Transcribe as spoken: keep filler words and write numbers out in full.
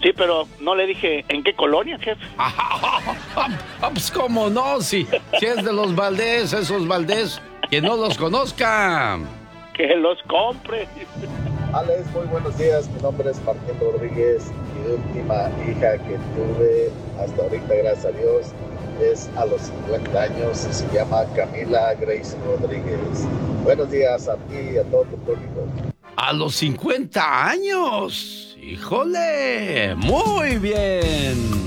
Sí, pero no le dije en qué colonia, jefe. Ah, pues cómo no, si, si es de los Valdés, esos Valdés, que no los conozca. Que los compre. Alex, muy buenos días. Mi nombre es Martín Rodríguez. Mi última hija que tuve hasta ahorita, gracias a Dios, es a los cincuenta años y se llama Camila Grace Rodríguez. Buenos días a ti y a todo tu público. A los cincuenta años. Híjole, muy bien.